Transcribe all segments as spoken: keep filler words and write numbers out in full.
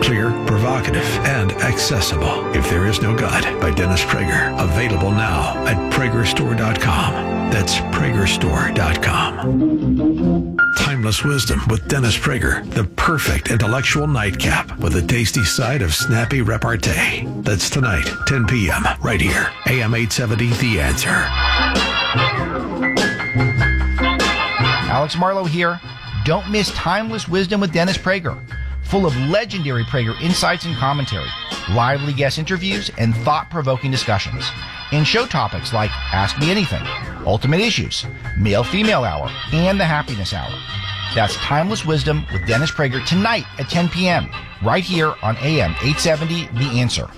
Clear, provocative, and accessible. If There Is No God by Dennis Prager. Available now at Prager Store dot com. That's Prager Store dot com. Timeless Wisdom with Dennis Prager. The perfect intellectual nightcap with a tasty side of snappy repartee. That's tonight, ten p.m. right here. A M eight seventy, The Answer. Alex Marlowe here. Don't miss Timeless Wisdom with Dennis Prager. Full of legendary Prager insights and commentary, lively guest interviews, and thought-provoking discussions. And show topics like Ask Me Anything, Ultimate Issues, Male-Female Hour, and the Happiness Hour. That's Timeless Wisdom with Dennis Prager tonight at ten p.m. right here on A M eight seventy, The Answer.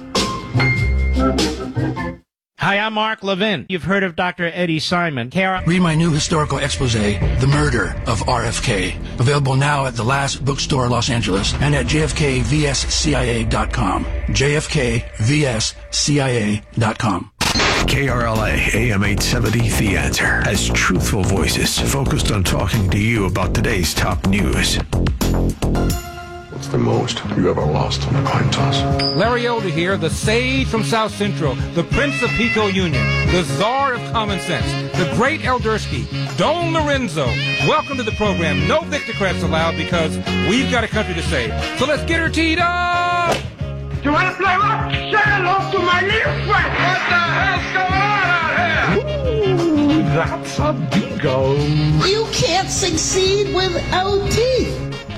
Hi, I'm Mark Levin. You've heard of Doctor Eddie Simon. Kara. Read my new historical expose, The Murder of R F K. Available now at the Last Bookstore, Los Angeles, and at j f k v s c i a dot com. j f k v s c i a dot com. K R L A A M eight seventy, The Answer, has truthful voices focused on talking to you about today's top news. What's the most you ever lost on a coin toss? Larry Elder here, the sage from South Central, the Prince of Pico Union, the Czar of Common Sense, the great Eldersky, Don Lorenzo. Welcome to the program. No Victocrats allowed because we've got a country to save. So let's get her teed up! You want to play rock? Say hello to my little friend! What the hell's going on out here? Ooh, that's a bingo. You can't succeed without teeth.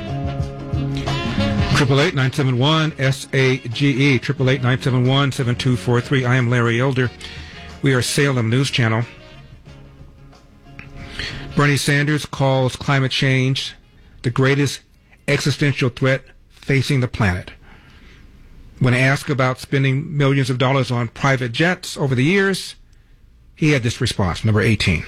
Triple eight nine seven one S A G E. Triple eight nine seven one seven two four three. I am Larry Elder. We are Salem News Channel. Bernie Sanders calls climate change the greatest existential threat facing the planet. When asked about spending millions of dollars on private jets over the years, he had this response, number eighteen.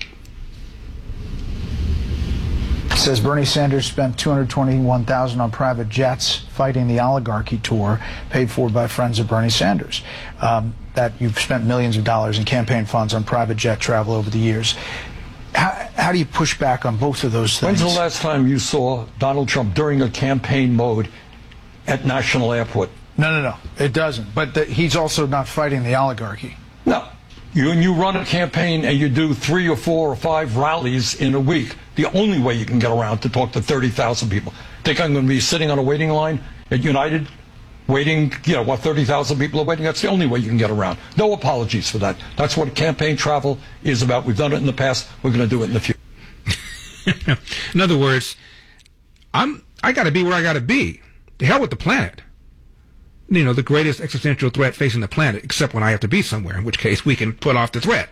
It says Bernie Sanders spent two hundred twenty-one thousand dollars on private jets fighting the oligarchy tour paid for by friends of Bernie Sanders. Um, that you've spent millions of dollars in campaign funds on private jet travel over the years. How, how do you push back on both of those things? When's the last time you saw Donald Trump during a campaign mode at National Airport? No, no, no. It doesn't. But the, he's also not fighting the oligarchy. No. You, and you run a campaign and you do three or four or five rallies in a week. The only way you can get around to talk to thirty thousand people. Think I'm going to be sitting on a waiting line at United, waiting, you know, what, thirty thousand people are waiting? That's the only way you can get around. No apologies for that. That's what campaign travel is about. We've done it in the past. We're going to do it in the future. In other words, I'm, I got to be where I got to be. The hell with the planet. You know, the greatest existential threat facing the planet, except when I have to be somewhere, in which case we can put off the threat.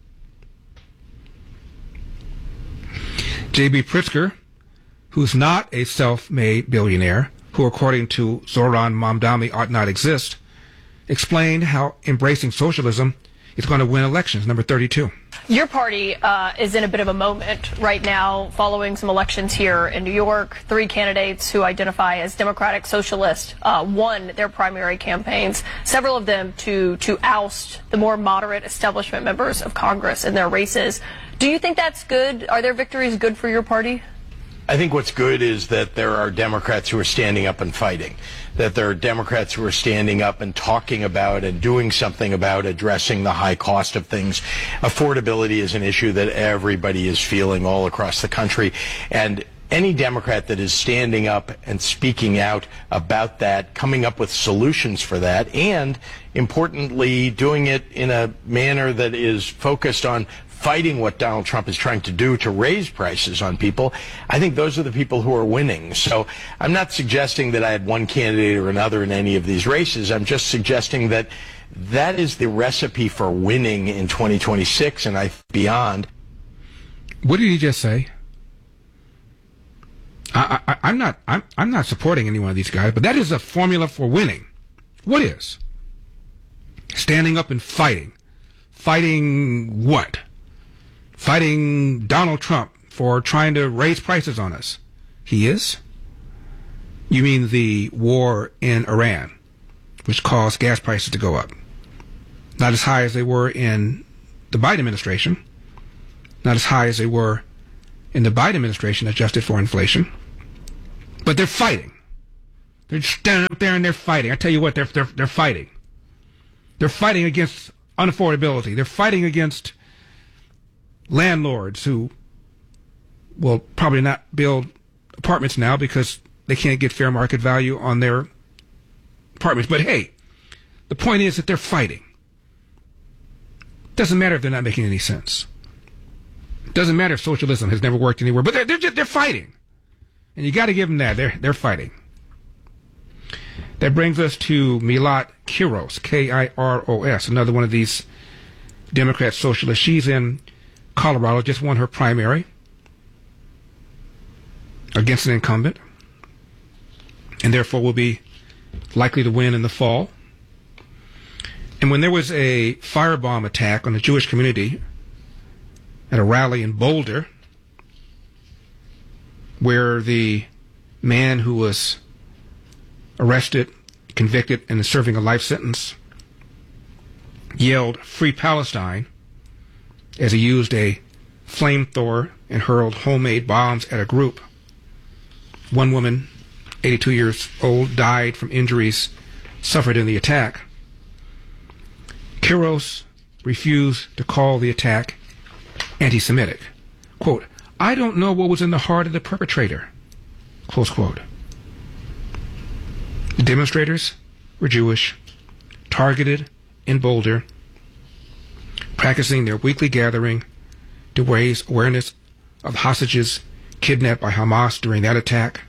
J B. Pritzker, who's not a self-made billionaire, who according to Zoran Mamdani ought not exist, explained how embracing socialism is going to win elections. Number thirty-two. Your party uh, is in a bit of a moment right now following some elections here in New York. Three candidates who identify as Democratic Socialist uh, won their primary campaigns, several of them to, to oust the more moderate establishment members of Congress in their races. Do you think that's good? Are their victories good for your party? I think what's good is that there are Democrats who are standing up and fighting, that there are Democrats who are standing up and talking about and doing something about addressing the high cost of things. Affordability is an issue that everybody is feeling all across the country, and any Democrat that is standing up and speaking out about that, coming up with solutions for that, and importantly, doing it in a manner that is focused on fighting what Donald Trump is trying to do to raise prices on people, I think those are the people who are winning. So I'm not suggesting that I had one candidate or another in any of these races. I'm just suggesting that that is the recipe for winning in twenty twenty-six and I beyond. What did he just say? I, I, I'm not. I'm, I'm not supporting any one of these guys, but that is a formula for winning. What is? Standing up and fighting. Fighting what? Fighting Donald Trump for trying to raise prices on us. He is? You mean the war in Iran, which caused gas prices to go up? Not as high as they were in the Biden administration. Not as high as they were in the Biden administration adjusted for inflation. But they're fighting. They're standing up there and they're fighting. I tell you what, they're, they're, they're fighting. They're fighting against unaffordability. They're fighting against landlords who will probably not build apartments now because they can't get fair market value on their apartments. But hey, the point is that they're fighting. Doesn't matter if they're not making any sense. Doesn't matter if socialism has never worked anywhere, but they're they're, just, they're fighting, and you got to give them that. They're they're fighting. That brings us to Milot Kiros, K I R O S, another one of these Democrat socialists. She's in Colorado, just won her primary against an incumbent, and therefore will be likely to win in the fall. And when there was a firebomb attack on the Jewish community at a rally in Boulder, where the man who was arrested, convicted, and is serving a life sentence yelled "Free Palestine" as he used a flamethrower and hurled homemade bombs at a group. One woman, eighty-two years old, died from injuries suffered in the attack. Kiros refused to call the attack anti-Semitic. Quote, "I don't know what was in the heart of the perpetrator." Close quote. The demonstrators were Jewish, targeted in Boulder, practicing their weekly gathering to raise awareness of hostages kidnapped by Hamas during that attack.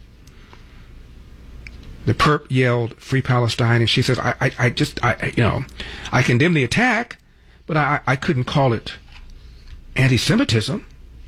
The perp yelled "Free Palestine," and she says, I, I, I just, I, you know, I condemn the attack, but I, I couldn't call it anti-Semitism.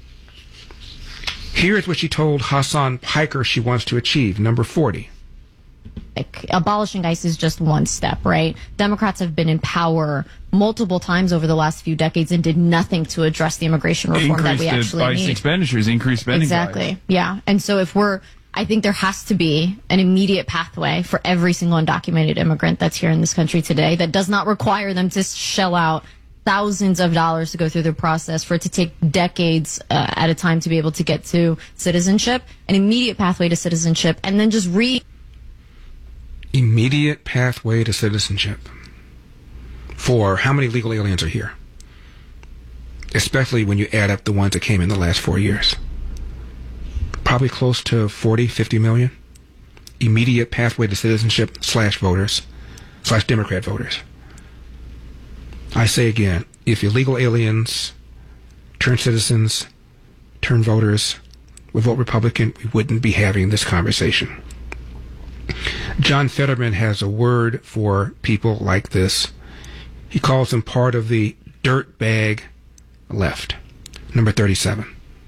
Here's what she told Hassan Piker she wants to achieve, number forty. Like, abolishing ICE is just one step, right? Democrats have been in power multiple times over the last few decades and did nothing to address the immigration reform increase that we actually ICE need. Expenditures, increase spending. Exactly. Yeah. And so if we're, I think there has to be an immediate pathway for every single undocumented immigrant that's here in this country today that does not require them to shell out thousands of dollars to go through the process, for it to take decades uh, at a time to be able to get to citizenship, an immediate pathway to citizenship, and then just re- Immediate pathway to citizenship. For how many legal aliens are here? Especially when you add up the ones that came in the last four years. Probably close to forty, fifty million. Immediate pathway to citizenship slash voters, slash Democrat voters. I say again, if illegal aliens turn citizens, turn voters, would vote Republican, we wouldn't be having this conversation. John Fetterman has a word for people like this. He calls them part of the dirt bag left. Number thirty-seven.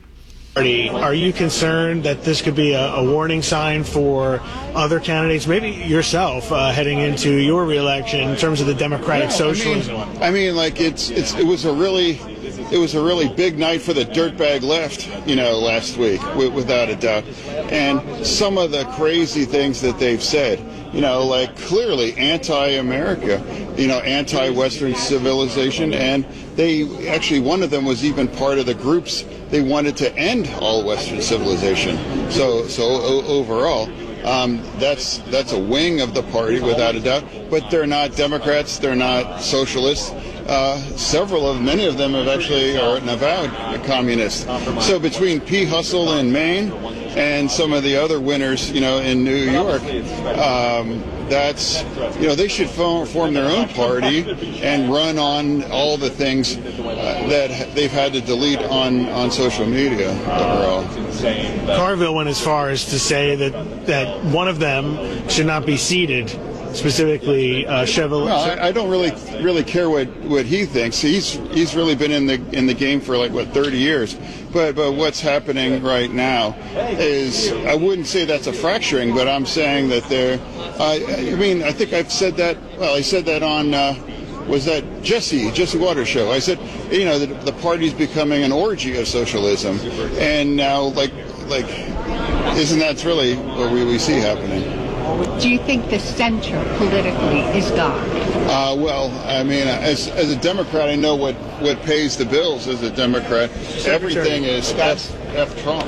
Are you concerned that this could be a, a warning sign for other candidates, maybe yourself, uh, heading into your reelection in terms of the democratic yeah, socialism? I mean, I mean, like it's it's it was a really it was a really big night for the dirtbag left, you know, last week, w- without a doubt. And some of the crazy things that they've said, you know, like clearly anti-America, you know, anti-Western civilization, and they actually, one of them was even part of the groups. They wanted to end all Western civilization. So, so o- overall, um, that's that's a wing of the party without a doubt. But they're not Democrats. They're not socialists. Uh, several of many of them have actually are an avowed communist. So between P. Hustle in Maine and some of the other winners, you know, in New York, um, that's, you know, they should form, form their own party and run on all the things uh, that they've had to delete on, on social media overall. Carville went as far as to say that, that one of them should not be seated, specifically uh, Chevrolet. Well, I, I don't really really care what, what he thinks. He's he's really been in the in the game for like what thirty years. But but what's happening right now is, I wouldn't say that's a fracturing, but I'm saying that they're. I, I mean, I think I've said that. Well, I said that on. Uh, was that Jesse Jesse Waters show? I said, you know, the, the party's becoming an orgy of socialism, and now like like, isn't that really what we, we see happening? Do you think the center politically is gone? Uh, well, I mean, as as a Democrat, I know what, what pays the bills as a Democrat. Secretary. Everything is F, F Trump.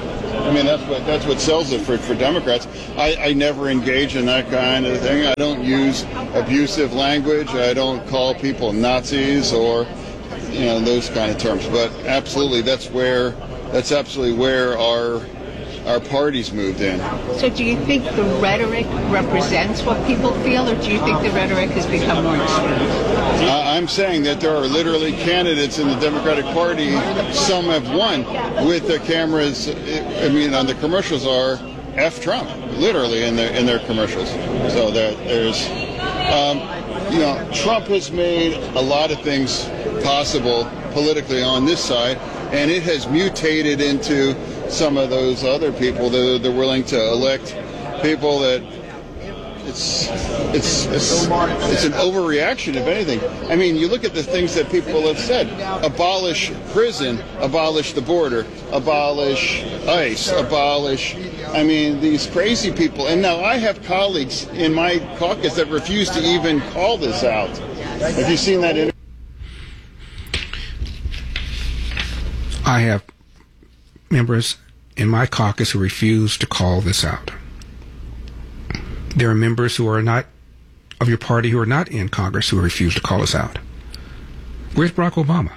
I mean, that's what that's what sells it for, for Democrats. I, I never engage in that kind of thing. I don't use abusive language. I don't call people Nazis or, you know, those kind of terms. But absolutely, that's where that's absolutely where our our party's moved in. So do you think the rhetoric represents what people feel, or do you think the rhetoric has become more extreme? Uh, I'm saying that there are literally candidates in the Democratic Party, some have won, with the cameras, I mean, on the commercials are F Trump, literally in their, in their commercials. So that there's, um, you know, Trump has made a lot of things possible politically on this side, and it has mutated into some of those other people that they're willing to elect people that it's it's it's, it's an overreaction, if anything. I mean, you look at the things that people have said: abolish prison, abolish the border, abolish ICE, abolish. I mean, these crazy people. And now I have colleagues in my caucus that refuse to even call this out. Have you seen that? In- I have members in my caucus who refuse to call this out. There are members who are not of your party who are not in Congress who refuse to call us out. Where's Barack Obama?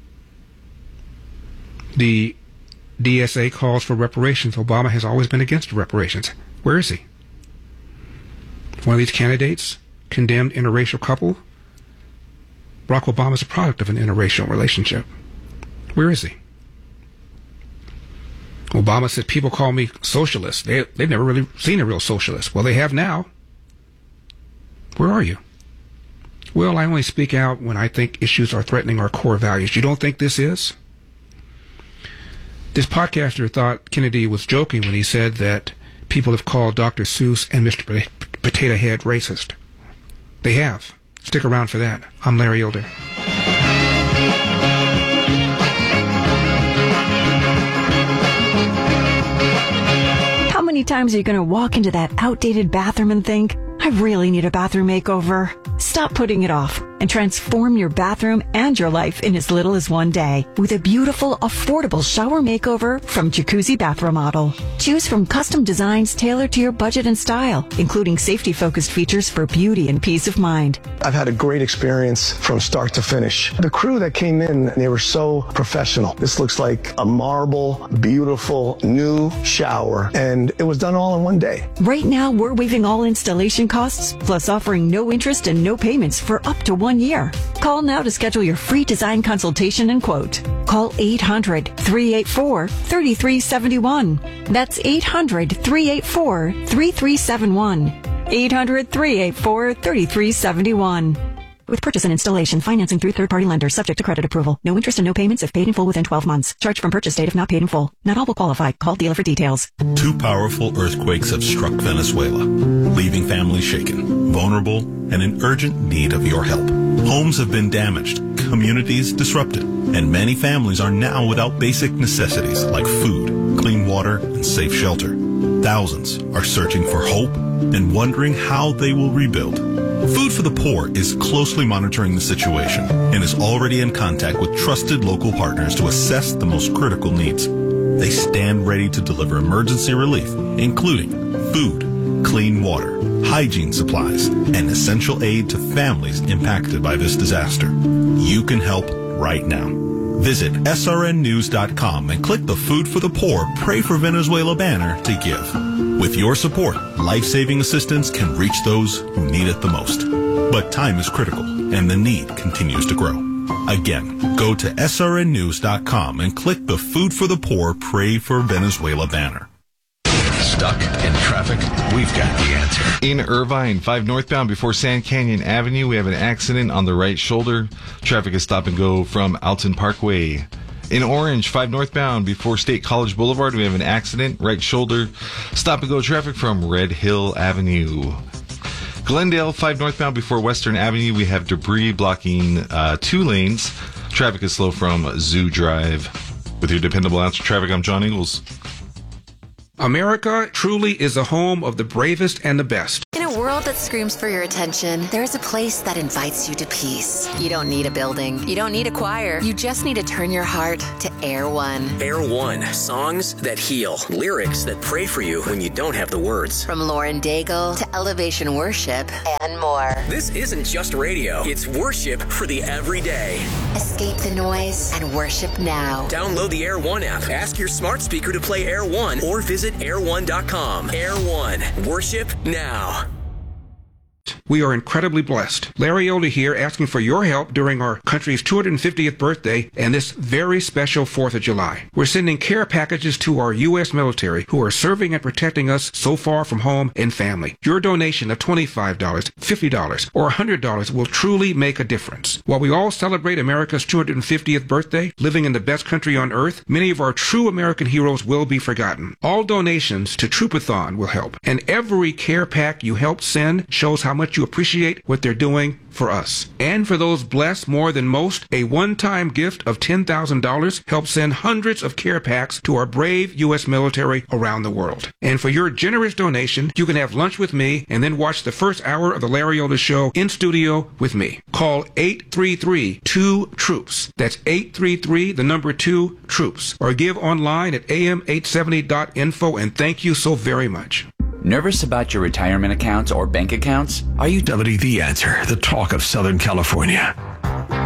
The D S A calls for reparations. Obama has always been against reparations. Where is he? One of these candidates, condemned interracial couple. Barack Obama is a product of an interracial relationship. Where is he? Obama said people call me socialist. They, they've never really seen a real socialist. Well, they have now. Where are you? Well, I only speak out when I think issues are threatening our core values. You don't think this is? This podcaster thought Kennedy was joking when he said that people have called Doctor Seuss and Mister P- Potato Head racist. They have. Stick around for that. I'm Larry Elder. How many times are you going to walk into that outdated bathroom and think, I really need a bathroom makeover? Stop putting it off and transform your bathroom and your life in as little as one day with a beautiful, affordable shower makeover from Jacuzzi Bath Remodel. Choose from custom designs tailored to your budget and style, including safety-focused features for beauty and peace of mind. I've had a great experience from start to finish. The crew that came in, they were so professional. This looks like a marble, beautiful, new shower, and it was done all in one day. Right now, we're waiving all installation costs, plus offering no interest and no payments for up to one year. Call now to schedule your free design consultation and quote. Call eight hundred, three eight four, three three seven one. That's eight hundred, three eight four, three three seven one. eight hundred, three eight four, three three seven one. With purchase and installation, financing through third-party lenders subject to credit approval. No interest and no payments if paid in full within twelve months. Charge from purchase date if not paid in full. Not all will qualify. Call dealer for details. Two powerful earthquakes have struck Venezuela, leaving families shaken, vulnerable, and in urgent need of your help. Homes have been damaged, communities disrupted, and many families are now without basic necessities like food, clean water, and safe shelter. Thousands are searching for hope and wondering how they will rebuild. Food for the Poor is closely monitoring the situation and is already in contact with trusted local partners to assess the most critical needs. They stand ready to deliver emergency relief, including food, clean water, hygiene supplies, and essential aid to families impacted by this disaster. You can help right now. Visit S R N news dot com and click the Food for the Poor Pray for Venezuela banner to give. With your support, life-saving assistance can reach those who need it the most. But time is critical, and the need continues to grow. Again, go to S R N news dot com and click the Food for the Poor Pray for Venezuela banner. Stuck in traffic? We've got the answer. In Irvine, five northbound before Sand Canyon Avenue, we have an accident on the right shoulder. Traffic is stop and go from Alton Parkway. In Orange, five northbound before State College Boulevard, we have an accident, right shoulder. Stop and go traffic from Red Hill Avenue. Glendale, five northbound before Western Avenue, we have debris blocking uh, two lanes. Traffic is slow from Zoo Drive. With your dependable answer traffic, I'm John Ingles. America truly is a home of the bravest and the best. In a world world that screams for your attention, there is a place that invites you to peace. You don't need a building. You don't need a choir. You just need to turn your heart to Air One. Air One. Songs that heal. Lyrics that pray for you when you don't have the words. From Lauren Daigle to Elevation Worship and more. This isn't just radio. It's worship for the everyday. Escape the noise and worship now. Download the Air One app. Ask your smart speaker to play Air One or visit air one dot com. Air One. Worship now. We are incredibly blessed. Larry Older here, asking for your help during our country's two hundred fiftieth birthday and this very special fourth of July. We're sending care packages to our U S military who are serving and protecting us so far from home and family. Your donation of twenty-five dollars, fifty dollars, or one hundred dollars will truly make a difference. While we all celebrate America's two hundred fiftieth birthday, living in the best country on earth, many of our true American heroes will be forgotten. All donations to Troopathon will help, and every care pack you help send shows how much you appreciate what they're doing for us. And for those blessed more than most, a one-time gift of ten thousand dollars helps send hundreds of care packs to our brave U S military around the world. And for your generous donation, you can have lunch with me and then watch the first hour of the Larry Older Show in studio with me. Call eight three three, two, troops. That's eight three three, the number two, troops. Or give online at a m eight seventy dot info, and thank you so very much. Nervous about your retirement accounts or bank accounts? Are you W The Answer, the talk of Southern California.